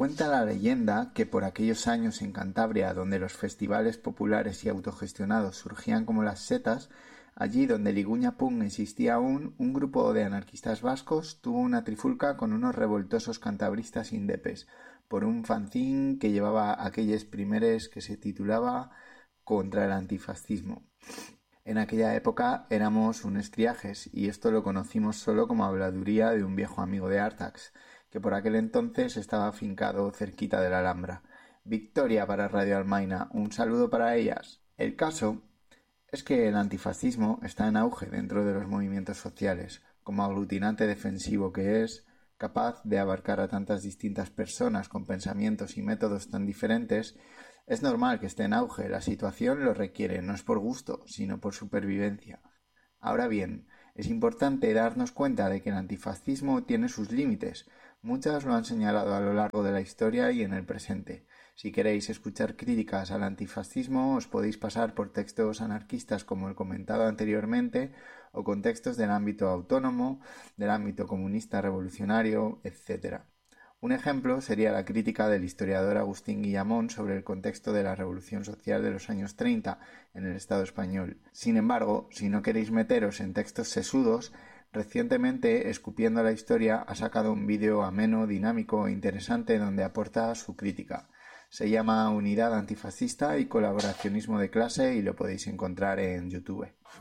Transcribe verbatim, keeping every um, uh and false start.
Cuenta la leyenda que por aquellos años en Cantabria, donde los festivales populares y autogestionados surgían como las setas, allí donde el Iguña Punk existía aún, un grupo de anarquistas vascos tuvo una trifulca con unos revoltosos cantabristas indepes por un fanzín que llevaba aquellos primeres que se titulaba Contra el antifascismo. En aquella época éramos unos triajes y esto lo conocimos solo como habladuría de un viejo amigo de Artax, que por aquel entonces estaba afincado cerquita de la Alhambra. Victoria para Radio Almaina, un saludo para ellas. El caso es que el antifascismo está en auge dentro de los movimientos sociales, como aglutinante defensivo que es, capaz de abarcar a tantas distintas personas con pensamientos y métodos tan diferentes. Es normal que esté en auge, la situación lo requiere, no es por gusto, sino por supervivencia. Ahora bien, es importante darnos cuenta de que el antifascismo tiene sus límites. Muchas lo han señalado a lo largo de la historia y en el presente. Si queréis escuchar críticas al antifascismo, os podéis pasar por textos anarquistas como el comentado anteriormente, o con textos del ámbito autónomo, del ámbito comunista revolucionario, etcétera. Un ejemplo sería la crítica del historiador Agustín Guillamón sobre el contexto de la revolución social de los años treinta en el Estado español. Sin embargo, si no queréis meteros en textos sesudos, recientemente Escupiendo la Historia ha sacado un vídeo ameno, dinámico e interesante donde aporta su crítica. Se llama Unidad Antifascista y Colaboracionismo de Clase y lo podéis encontrar en YouTube.